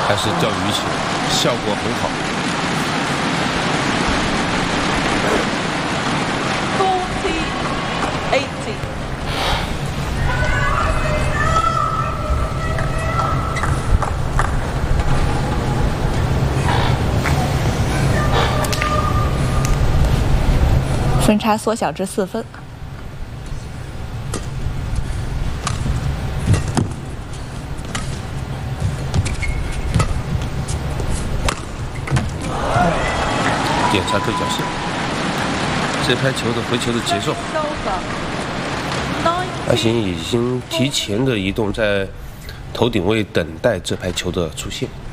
还是钓鱼球，效果很好。 分差缩小至4分。 点差对角线，这拍球的回球的节奏，阿行已经提前的移动在头顶位等待这拍球的出现。